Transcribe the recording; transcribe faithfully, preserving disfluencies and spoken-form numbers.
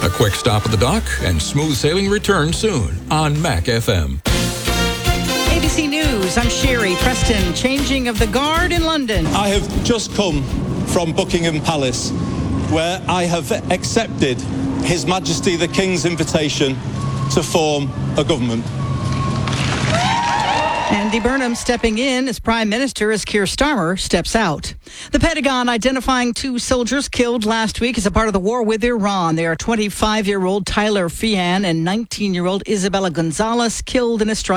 A quick stop at the dock and smooth sailing return soon on Mac F M. A B C News, I'm Sherry Preston. Changing of the guard in London. I have just come from Buckingham Palace, where I have accepted His Majesty the King's invitation to form a government. Andy Burnham stepping in as Prime Minister as Keir Starmer steps out. The Pentagon identifying two soldiers killed last week as a part of the war with Iran. They are twenty-five-year-old Tyler Feehan and nineteen-year-old Isabella Gonzalez, killed in a strike